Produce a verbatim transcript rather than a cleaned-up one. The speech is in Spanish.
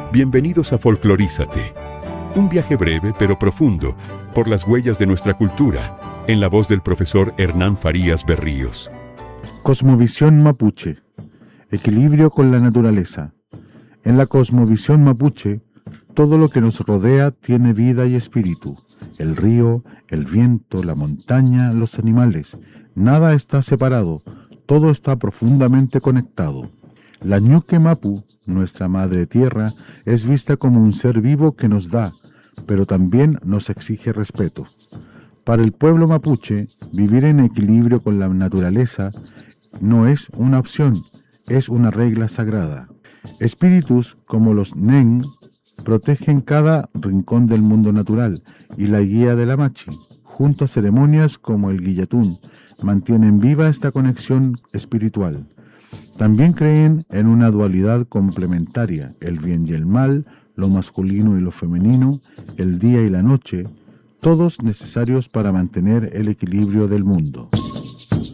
Bienvenidos a Folclorízate, un viaje breve pero profundo por las huellas de nuestra cultura, en la voz del profesor Hernán Farías Berríos. Cosmovisión mapuche. Equilibrio con la naturaleza. En la cosmovisión mapuche, todo lo que nos rodea tiene vida y espíritu. El río, el viento, la montaña, los animales. Nada está separado, todo está profundamente conectado. La ñuque mapu, nuestra madre tierra, es vista como un ser vivo que nos da, pero también nos exige respeto. Para el pueblo mapuche, vivir en equilibrio con la naturaleza no es una opción, es una regla sagrada. Espíritus como los Nen protegen cada rincón del mundo natural y la guía de la Machi, junto a ceremonias como el Guillatún, mantienen viva esta conexión espiritual. También creen en una dualidad complementaria, el bien y el mal, lo masculino y lo femenino, el día y la noche, todos necesarios para mantener el equilibrio del mundo.